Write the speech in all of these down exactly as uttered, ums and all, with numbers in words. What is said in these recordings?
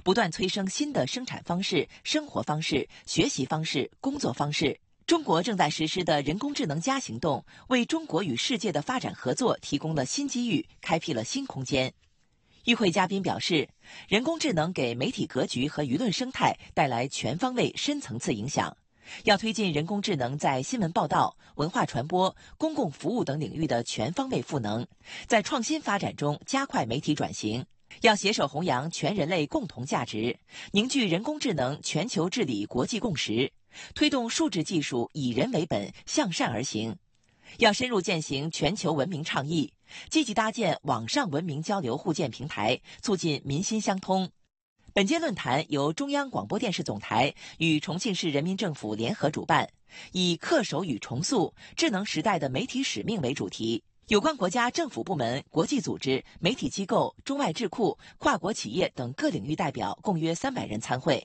不断催生新的生产方式、生活方式、学习方式、工作方式。中国正在实施的人工智能加行动，为中国与世界的发展合作提供了新机遇，开辟了新空间。与会嘉宾表示，人工智能给媒体格局和舆论生态带来全方位、深层次影响。要推进人工智能在新闻报道、文化传播、公共服务等领域的全方位赋能，在创新发展中加快媒体转型。要携手弘扬全人类共同价值，凝聚人工智能全球治理国际共识，推动数字技术以人为本、向善而行。要深入践行全球文明倡议，积极搭建网上文明交流互鉴平台，促进民心相通。本届论坛由中央广播电视总台与重庆市人民政府联合主办，以恪守与重塑智能时代的媒体使命为主题。有关国家政府部门、国际组织、媒体机构、中外智库、跨国企业等各领域代表共约三百人参会。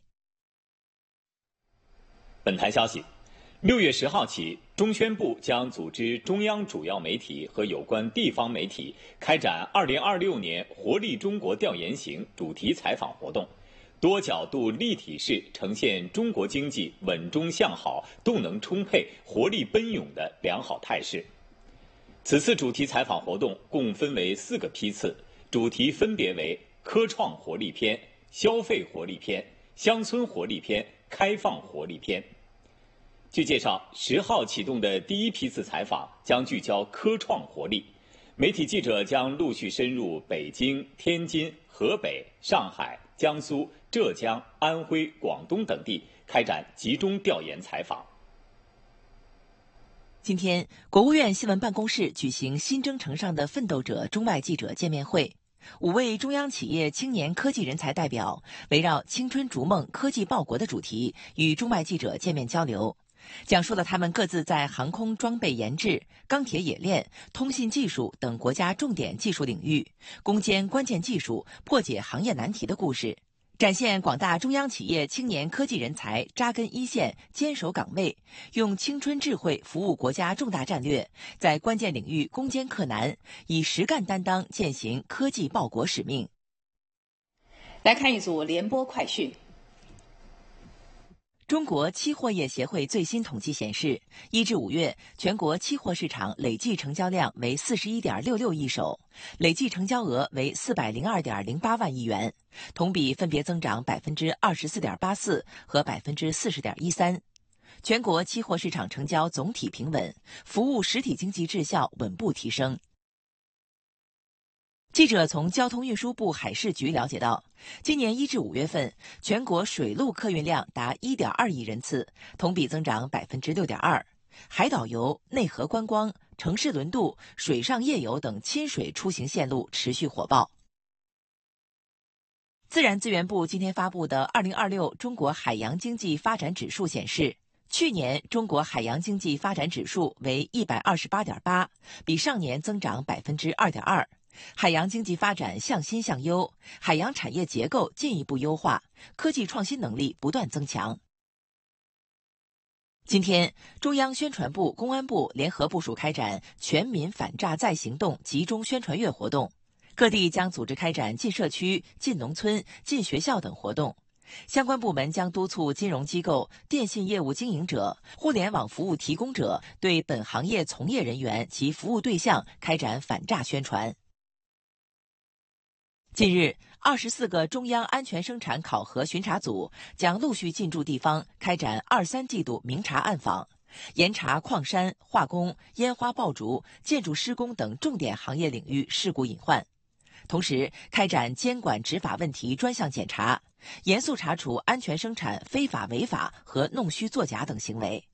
本台消息，六月十号起，中宣部将组织中央主要媒体和有关地方媒体开展二零二六年活力中国调研型主题采访活动，多角度立体式呈现中国经济稳中向好、动能充沛、活力奔涌的良好态势。此次主题采访活动共分为四个批次，主题分别为科创活力篇、消费活力篇、乡村活力篇、开放活力篇。据介绍，十号启动的第一批次采访将聚焦科创活力，媒体记者将陆续深入北京、天津、河北、上海、江苏、浙江、安徽、广东等地开展集中调研采访。 今天，国务院新闻办公室举行新征程上的奋斗者中外记者见面会。五位中央企业青年科技人才代表围绕青春逐梦、科技报国的主题，与中外记者见面交流，讲述了他们各自在航空装备研制、钢铁冶炼、通信技术等国家重点技术领域攻坚关键技术、破解行业难题的故事，展现广大中央企业青年科技人才扎根一线、坚守岗位，用青春智慧服务国家重大战略，在关键领域攻坚克难，以实干担当践行科技报国使命。 来看一组联播快讯。 中国期货业协会最新统计显示，一至五月，全国期货市场累计成交量为四十一点六六亿手，累计成交额为四百零二点零八万亿元，同比分别增长百分之二十四点八四和百分之四十点一三。全国期货市场成交总体平稳，服务实体经济质效稳步提升。记者从交通运输部海事局了解到，今年一至五月份，全国水陆客运量达一点二亿人次，同比增长百分之六点二。海岛游、内河观光、城市轮渡、水上夜游等亲水出行线路持续火爆。自然资源部今天发布的二零二六中国海洋经济发展指数显示，去年中国海洋经济发展指数为一百二十八点八，比上年增长百分之二点二。海洋经济发展向新向优，海洋产业结构进一步优化，科技创新能力不断增强。今天，中央宣传部、公安部联合部署开展全民反诈再行动集中宣传月活动，各地将组织开展进社区、进农村、进学校等活动。相关部门将督促金融机构、电信业务经营者、互联网服务提供者对本行业从业人员及服务对象开展反诈宣传。近日，二十四个中央安全生产考核巡查组将陆续进驻地方，开展二三季度明察暗访，严查矿山、化工、烟花爆竹、建筑施工等重点行业领域事故隐患。同时，开展监管执法问题专项检查，严肃查处安全生产非法违法和弄虚作假等行为。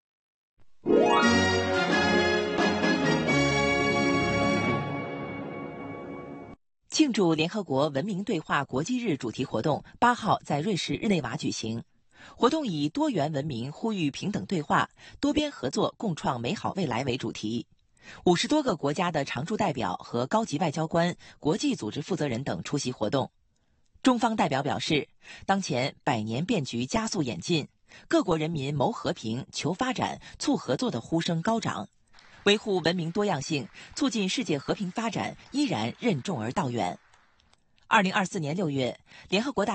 庆祝联合国文明对话国际日主题活动八号在瑞士日内瓦举行。活动以多元文明呼吁平等对话、多边合作共创美好未来为主题。五十多个国家的常驻代表和高级外交官、国际组织负责人等出席活动。中方代表表示，当前百年变局加速演进，各国人民谋和平、求发展、促合作的呼声高涨。维护文明多样性，促进世界和平发展依然任重而道远。二零二四年六月，联合国大